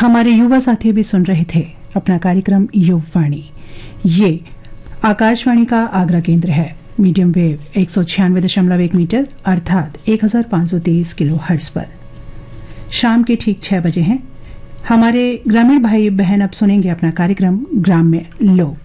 हमारे युवा साथी भी सुन रहे थे अपना कार्यक्रम युववाणी। ये आकाशवाणी का आगरा केंद्र है। मीडियम वेव 196.1 मीटर अर्थात 1530 किलो हर्ट्ज पर। शाम के ठीक 6 बजे हैं। हमारे ग्रामीण भाई बहन अब सुनेंगे अपना कार्यक्रम ग्राम्य लोक।